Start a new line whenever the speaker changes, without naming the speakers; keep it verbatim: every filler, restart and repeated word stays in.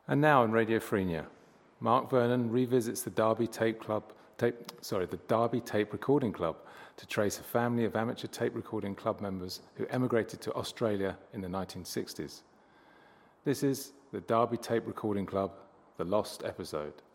And now in Radio Frenia, Mark Vernon revisits the Derby Tape Club, tape, sorry, the Derby Tape Recording Club to trace a family of amateur tape recording club members who emigrated to Australia in the nineteen sixties. This is the Derby Tape Recording Club, The Lost Episode.